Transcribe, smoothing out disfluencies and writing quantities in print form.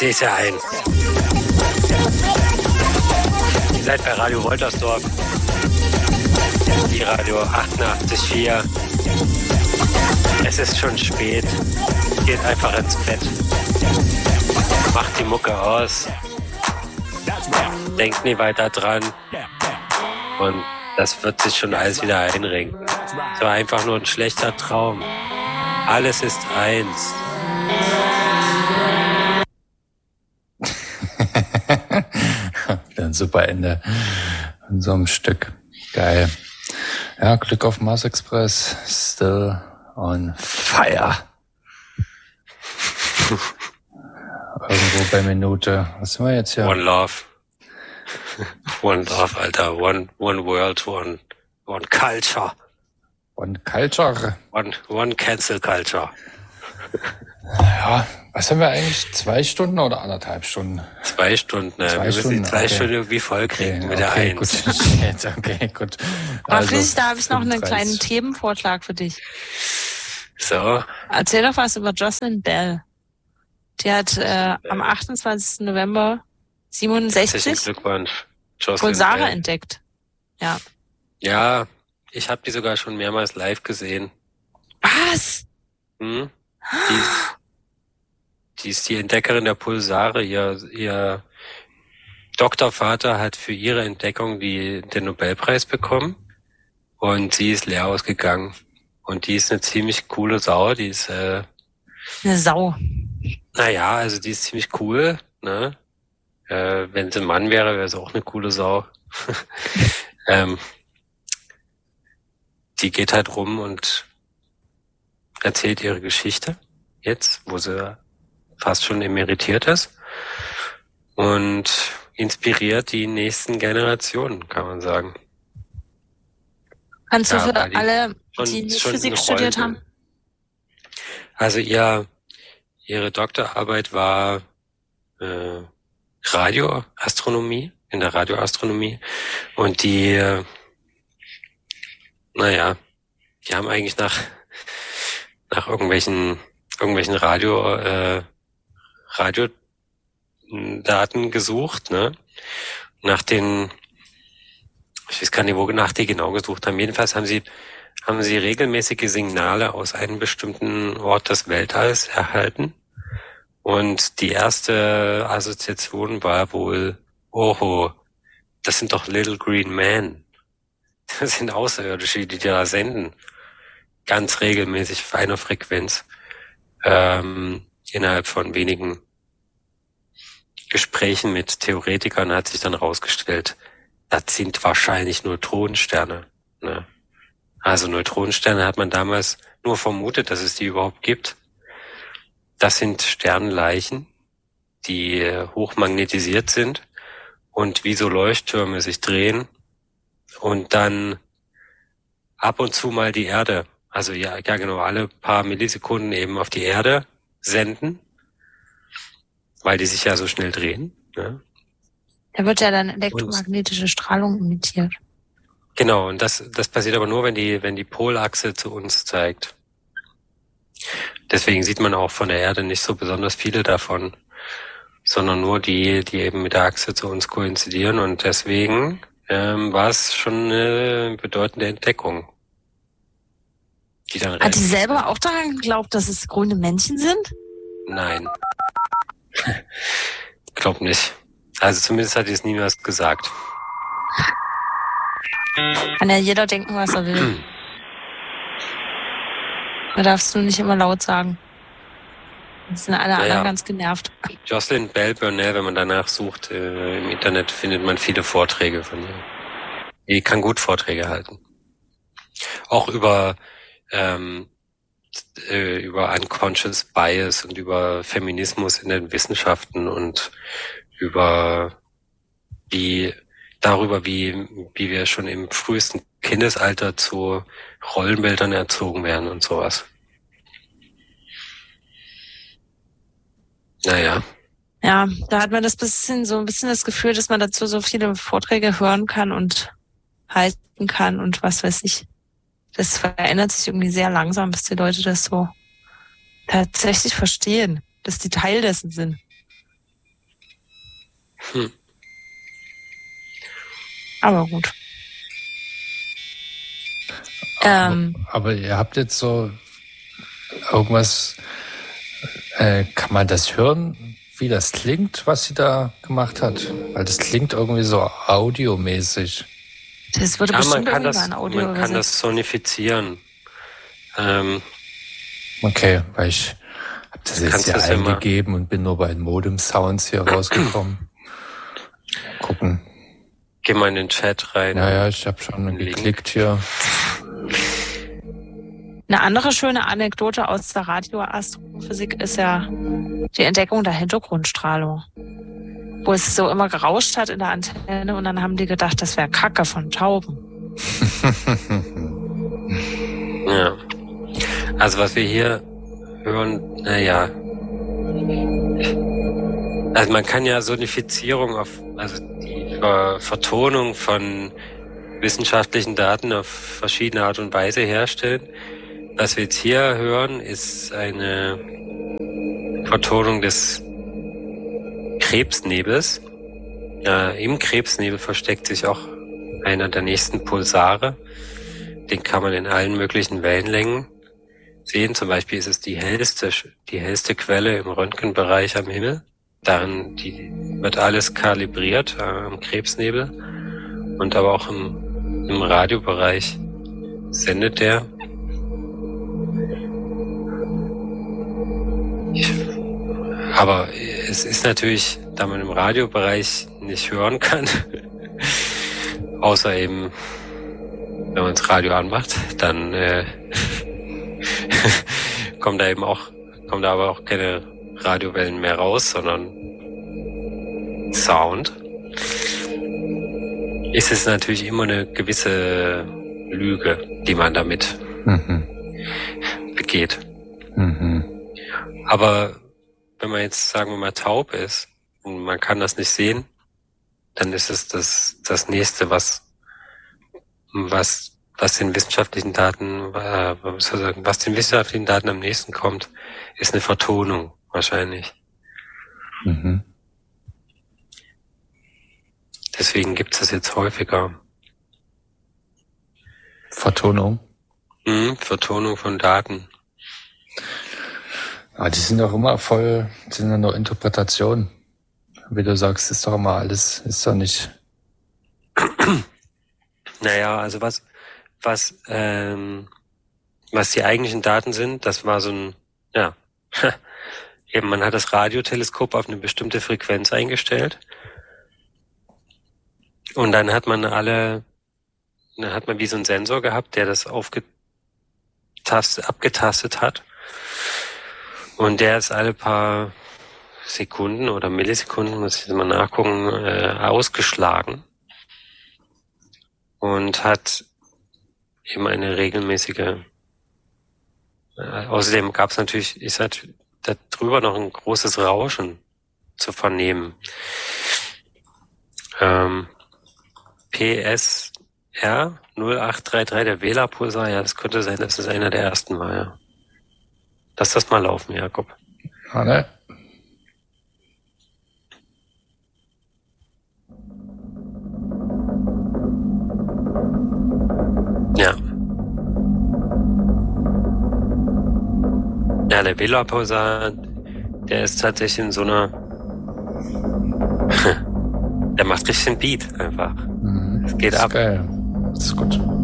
sehe es ja ein. Ihr seid bei Radio Woltersdorf. Die Radio 88,4. Es ist schon spät. Geht einfach ins Bett. Macht die Mucke aus. Denkt nie weiter dran. Und das wird sich schon alles wieder einrenken. Es war einfach nur ein schlechter Traum. Alles ist eins. Ein super Ende in so einem Stück. Geil. Ja, Glück auf Mars Express. Still on fire. Irgendwo bei Minute. Was sind wir jetzt hier? One Love. One Love, Alter. One World, one Culture. One Culture. One Cancel Culture. Ja, was haben wir eigentlich? 2 Stunden oder 1,5 Stunden? 2 Stunden, ne? Wir müssen die 2 Stunden irgendwie voll kriegen mit der 1. Gut. Okay, gut. Also, da habe ich noch einen kleinen Themenvorschlag für dich. So. Erzähl doch was über Jocelyn Bell. Die hat am 28. November 67 Glückwunsch. Pulsare entdeckt. Ja. Ja, ich habe die sogar schon mehrmals live gesehen. Was? Hm? Die ist die Entdeckerin der Pulsare. Ihr Doktorvater hat für ihre Entdeckung den Nobelpreis bekommen und sie ist leer ausgegangen. Und die ist eine ziemlich coole Sau. Die ist eine Sau. Naja, also die ist ziemlich cool, ne? Wenn sie ein Mann wäre sie auch eine coole Sau. Die geht halt rum und erzählt ihre Geschichte jetzt, wo sie fast schon emeritiert ist und inspiriert die nächsten Generationen, kann man sagen. Kannst du für alle, die nicht Physik studiert haben? Also ihre Doktorarbeit war Radioastronomie, in der Radioastronomie und die haben eigentlich nach irgendwelchen Radiodaten gesucht, ne? Ich weiß gar nicht, wonach die genau gesucht haben. Jedenfalls haben sie regelmäßige Signale aus einem bestimmten Ort des Weltalls erhalten. Und die erste Assoziation war wohl, das sind doch Little Green Men. Das sind Außerirdische, die da senden. Ganz regelmäßig auf einer Frequenz. Innerhalb von wenigen Gesprächen mit Theoretikern hat sich dann rausgestellt, das sind wahrscheinlich Neutronensterne. Ne? Also Neutronensterne hat man damals nur vermutet, dass es die überhaupt gibt. Das sind Sternleichen, die hochmagnetisiert sind und wie so Leuchttürme sich drehen und dann ab und zu mal die Erde, also ja genau, alle paar Millisekunden eben auf die Erde senden, weil die sich ja so schnell drehen. Ne? Da wird ja dann elektromagnetische Strahlung emittiert. Genau, und das passiert aber nur, wenn die Polachse zu uns zeigt. Deswegen sieht man auch von der Erde nicht so besonders viele davon, sondern nur die eben mit der Achse zu uns koinzidieren. Und deswegen war es schon eine bedeutende Entdeckung. Hat sie selber auch daran geglaubt, dass es grüne Männchen sind? Nein. Ich glaube nicht. Also zumindest hat sie es niemals gesagt. Kann ja jeder denken, was er will. Da darfst du nicht immer laut sagen. Jetzt sind alle anderen ganz genervt. Jocelyn Bell Burnell, wenn man danach sucht im Internet, findet man viele Vorträge von ihr. Die kann gut Vorträge halten. Auch über Unconscious Bias und über Feminismus in den Wissenschaften und darüber, wie wir schon im frühesten Kindesalter zu Rollenbildern erzogen werden und sowas. Naja. Ja, da hat man so ein bisschen das Gefühl, dass man dazu so viele Vorträge hören kann und halten kann und was weiß ich. Das verändert sich irgendwie sehr langsam, bis die Leute das so tatsächlich verstehen, dass die Teil dessen sind. Aber gut. Aber ihr habt jetzt so irgendwas, kann man das hören, wie das klingt, was sie da gemacht hat? Weil das klingt irgendwie so audiomäßig. Das würde bestimmt man Audio kann das sonifizieren. Okay, weil ich habe das jetzt hier eingegeben und bin nur bei den Modem-Sounds hier rausgekommen. Gucken. Geh mal in den Chat rein. Ja, ich habe schon geklickt hier. Eine andere schöne Anekdote aus der Radioastrophysik ist ja die Entdeckung der Hintergrundstrahlung. Wo es so immer gerauscht hat in der Antenne und dann haben die gedacht, das wäre Kacke von Tauben. Ja. Also was wir hier hören, naja. Also man kann ja Sonifizierung also die Vertonung von wissenschaftlichen Daten auf verschiedene Art und Weise herstellen. Was wir jetzt hier hören, ist eine Vertonung des Krebsnebels. Im Krebsnebel versteckt sich auch einer der nächsten Pulsare. Den kann man in allen möglichen Wellenlängen sehen. Zum Beispiel ist es die hellste Quelle im Röntgenbereich am Himmel. Darin wird alles kalibriert am Krebsnebel. Und aber auch im Radiobereich sendet der. Aber es ist natürlich, da man im Radiobereich nicht hören kann, außer eben, wenn man das Radio anmacht, dann kommen da aber auch keine Radiowellen mehr raus, sondern Sound. Ist es natürlich immer eine gewisse Lüge, die man damit begeht. Aber wenn man jetzt, sagen wir mal, taub ist und man kann das nicht sehen, dann ist es das Nächste, was den wissenschaftlichen Daten, was den wissenschaftlichen Daten am nächsten kommt, ist eine Vertonung wahrscheinlich. Deswegen gibt es das jetzt häufiger. Vertonung? Vertonung von Daten. Aber die sind doch immer sind ja nur Interpretationen. Wie du sagst, ist doch immer alles, ist doch nicht. Naja, also was die eigentlichen Daten sind, das war so ein, eben man hat das Radioteleskop auf eine bestimmte Frequenz eingestellt und dann hat man wie so einen Sensor gehabt, der das abgetastet hat und der ist alle paar Sekunden oder Millisekunden, muss ich jetzt mal nachgucken, ausgeschlagen und hat eben eine regelmäßige. Außerdem gab es natürlich, ist halt darüber noch ein großes Rauschen zu vernehmen. PSR 0833, der Wählerpulsar, ja, das könnte sein, dass es einer der ersten war, ja. Lass das mal laufen, Jakob. Ne? Ja. Ja, der Wählerpulsar, der ist tatsächlich in so einer, der macht richtig einen Beat einfach. Das geht ab. Geil. Das ist gut.